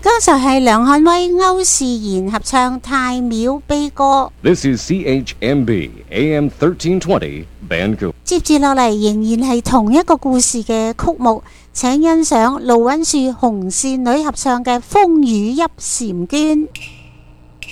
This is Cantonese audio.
歌就係梁漢威、歐仕賢合唱《太廟悲歌》。 This is CHMB AM 1320 Vancouver。 接住落嚟仍然係同一個故事嘅曲目，請欣賞盧允樹紅線女合唱嘅《風雨泣嬋娟》。